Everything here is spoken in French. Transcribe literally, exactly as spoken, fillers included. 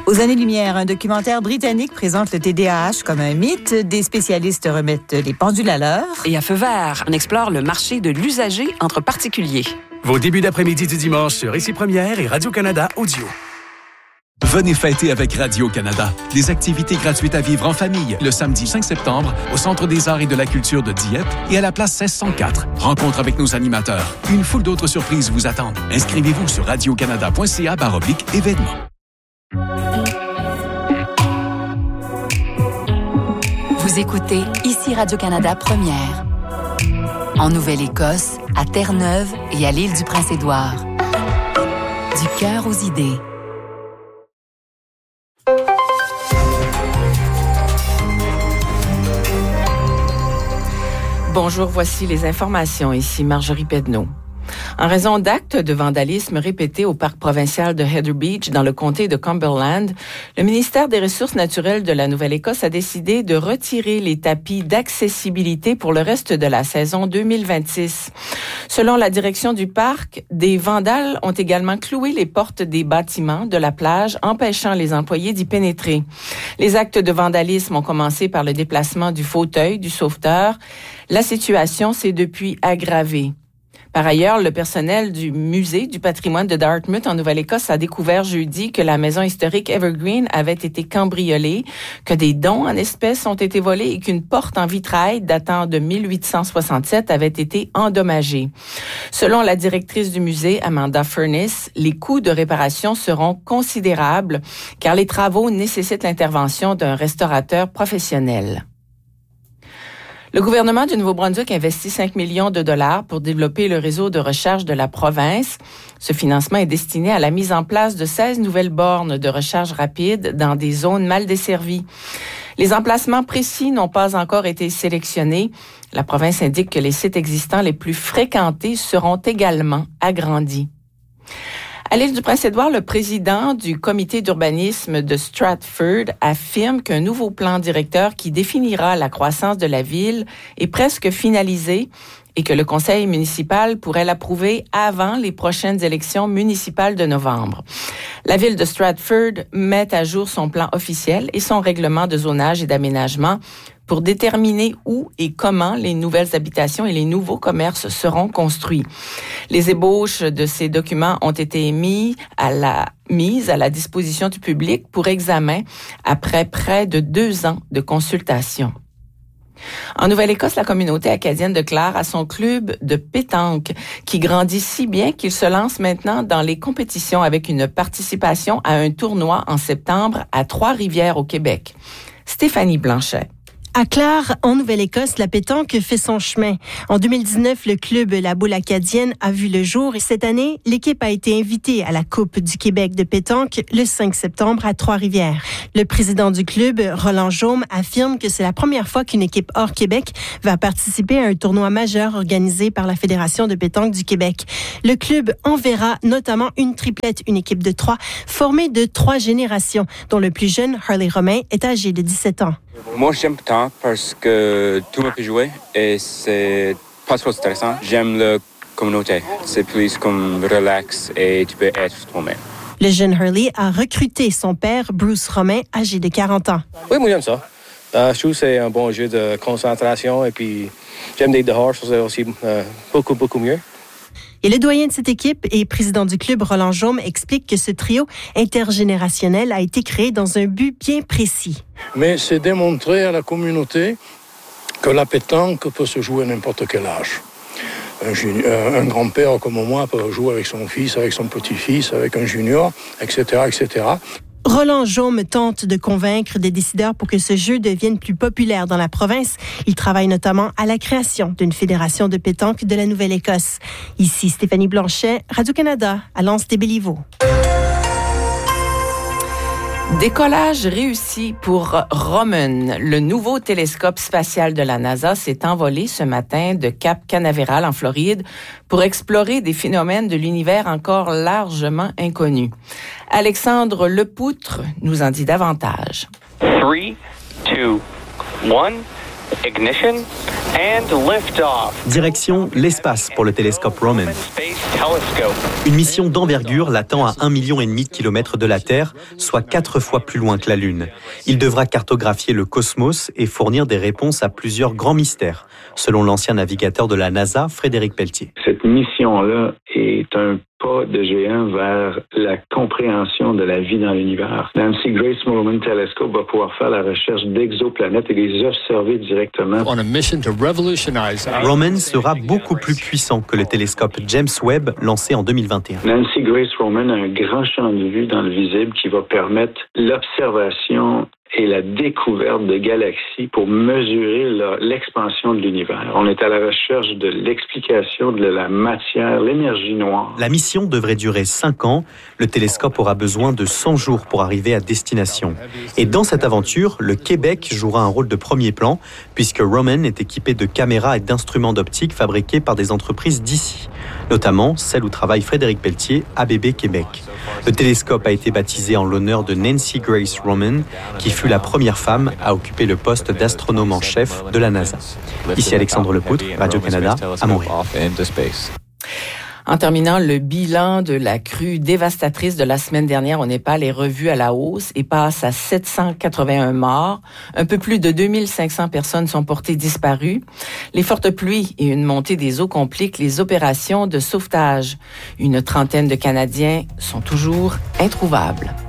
Aux années-lumière, un documentaire britannique présente le T D A H comme un mythe. Des spécialistes remettent les pendules à l'heure. Et à Feu vert, on explore le marché de l'usager entre particuliers. Vos débuts d'après-midi du dimanche sur Ici Première et Radio-Canada Audio. Venez fêter avec Radio-Canada. Des activités gratuites à vivre en famille le samedi cinq septembre au Centre des arts et de la culture de Dieppe et à la place seize cent quatre. Rencontre avec nos animateurs. Une foule d'autres surprises vous attendent. Inscrivez-vous sur radiocanada.ca baroblique événements. Vous écoutez Ici Radio-Canada Première. En Nouvelle-Écosse, à Terre-Neuve et à l'île du Prince-Édouard. Du cœur aux idées. Bonjour, voici les informations. Ici Marjorie Pedneau. En raison d'actes de vandalisme répétés au parc provincial de Heather Beach dans le comté de Cumberland, le ministère des Ressources naturelles de la Nouvelle-Écosse a décidé de retirer les tapis d'accessibilité pour le reste de la saison deux mille vingt-six. Selon la direction du parc, des vandales ont également cloué les portes des bâtiments de la plage, empêchant les employés d'y pénétrer. Les actes de vandalisme ont commencé par le déplacement du fauteuil du sauveteur. La situation s'est depuis aggravée. Par ailleurs, le personnel du musée du patrimoine de Dartmouth en Nouvelle-Écosse a découvert jeudi que la maison historique Evergreen avait été cambriolée, que des dons en espèces ont été volés et qu'une porte en vitrail datant de mille huit cent soixante-sept avait été endommagée. Selon la directrice du musée, Amanda Furniss, les coûts de réparation seront considérables car les travaux nécessitent l'intervention d'un restaurateur professionnel. Le gouvernement du Nouveau-Brunswick investit cinq millions de dollars pour développer le réseau de recharge de la province. Ce financement est destiné à la mise en place de seize nouvelles bornes de recharge rapide dans des zones mal desservies. Les emplacements précis n'ont pas encore été sélectionnés. La province indique que les sites existants les plus fréquentés seront également agrandis. À l'île du Prince-Édouard, le président du comité d'urbanisme de Stratford affirme qu'un nouveau plan directeur qui définira la croissance de la ville est presque finalisé et que le conseil municipal pourrait l'approuver avant les prochaines élections municipales de novembre. La ville de Stratford met à jour son plan officiel et son règlement de zonage et d'aménagement pour déterminer où et comment les nouvelles habitations et les nouveaux commerces seront construits. Les ébauches de ces documents ont été mis à la, mises à la disposition du public pour examen après près de deux ans de consultation. En Nouvelle-Écosse, la communauté acadienne de Clare a son club de pétanque qui grandit si bien qu'il se lance maintenant dans les compétitions avec une participation à un tournoi en septembre à Trois-Rivières au Québec. Stéphanie Blanchet. À Clare, en Nouvelle-Écosse, la pétanque fait son chemin. En deux mille dix-neuf, le club La Boule acadienne a vu le jour et cette année, l'équipe a été invitée à la Coupe du Québec de pétanque le cinq septembre à Trois-Rivières. Le président du club, Roland Jaume, affirme que c'est la première fois qu'une équipe hors Québec va participer à un tournoi majeur organisé par la Fédération de pétanque du Québec. Le club enverra notamment une triplette, une équipe de trois, formée de trois générations, dont le plus jeune, Harley Romain, est âgé de dix-sept ans. Moi, j'aime pétanque parce que tout le monde peut jouer et c'est pas trop stressant. J'aime la communauté. C'est plus comme relax et tu peux être toi-même. Le jeune Hurley a recruté son père, Bruce Romain, âgé de quarante ans. Oui, moi, j'aime ça. Euh, je trouve que c'est un bon jeu de concentration et puis j'aime d'être dehors, je trouve ça aussi euh, beaucoup, beaucoup mieux. Et le doyen de cette équipe et président du club, Roland Jaume, explique que ce trio intergénérationnel a été créé dans un but bien précis. Mais c'est démontrer à la communauté que la pétanque peut se jouer à n'importe quel âge. Un, junior, un grand-père comme moi peut jouer avec son fils, avec son petit-fils, avec un junior, et cetera, et cetera. Roland Jaume tente de convaincre des décideurs pour que ce jeu devienne plus populaire dans la province. Il travaille notamment à la création d'une fédération de pétanque de la Nouvelle-Écosse. Ici Stéphanie Blanchet, Radio-Canada, à Lens-des-Béliveau. Décollage réussi pour Roman. Le nouveau télescope spatial de la NASA s'est envolé ce matin de Cap Canaveral en Floride pour explorer des phénomènes de l'univers encore largement inconnus. Alexandre Lepoutre nous en dit davantage. three, two, one, Ignition and lift-off. Direction l'espace pour le télescope Roman. Une mission d'envergure l'attend à un million et demi de kilomètres de la Terre, soit quatre fois plus loin que la Lune. Il devra cartographier le cosmos et fournir des réponses à plusieurs grands mystères, selon l'ancien navigateur de la NASA, Frédéric Pelletier. Cette mission-là est un pas de géant vers la compréhension de la vie dans l'univers. Nancy Grace Roman Telescope va pouvoir faire la recherche d'exoplanètes et les observer directement. On a mission to revolutionize. Roman sera beaucoup plus puissant que le télescope James Webb lancé en deux mille vingt et un. Nancy Grace Roman a un grand champ de vue dans le visible qui va permettre l'observation et la découverte de galaxies pour mesurer la, l'expansion de l'univers. On est à la recherche de l'explication de la matière, l'énergie noire. La mission devrait durer cinq ans. Le télescope aura besoin de cent jours pour arriver à destination. Et dans cette aventure, le Québec jouera un rôle de premier plan, puisque Roman est équipé de caméras et d'instruments d'optique fabriqués par des entreprises d'ici, notamment celle où travaille Frédéric Pelletier, A B B Québec. Le télescope a été baptisé en l'honneur de Nancy Grace Roman, qui fut la première femme à occuper le poste d'astronome en chef de la NASA. Ici Alexandre Lepoutre, Radio-Canada, à Montréal. En terminant, le bilan de la crue dévastatrice de la semaine dernière au Népal est revu à la hausse et passe à sept cent quatre-vingt-un morts. Un peu plus de deux mille cinq cents personnes sont portées disparues. Les fortes pluies et une montée des eaux compliquent les opérations de sauvetage. Une trentaine de Canadiens sont toujours introuvables.